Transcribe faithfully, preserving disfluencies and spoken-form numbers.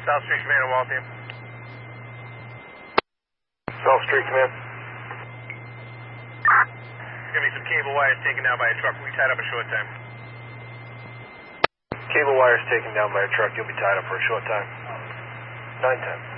South Street Command and Waltham. South Street Command. There's going to be some cable wires taken down by a truck. We'll be tied up a short time. Cable wires taken down by a truck. You'll be tied up for a short time. nine ten.